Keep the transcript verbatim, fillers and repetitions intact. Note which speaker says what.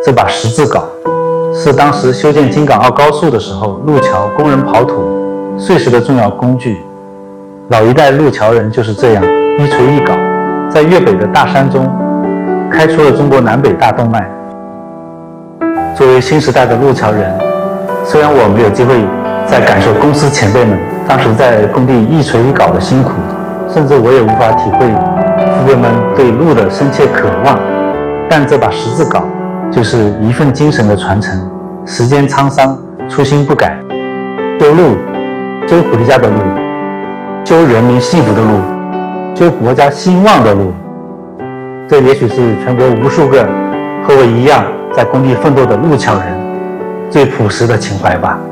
Speaker 1: 这把十字镐是当时修建京港澳高速的时候路桥工人刨土碎石的重要工具。老一代路桥人就是这样一锤一镐，在粤北的大山中开出了中国南北大动脉。作为新时代的路桥人，虽然我没有机会再感受公司前辈们当时在工地一锤一镐的辛苦，甚至我也无法体会父辈们对路的深切渴望，但这把十字镐就是一份精神的传承。时间沧桑，初心不改，修路，修回家的路，修人民幸福的路，修国家兴旺的路。这也许是全国无数个和我一样在工地奋斗的路桥人最朴实的情怀吧。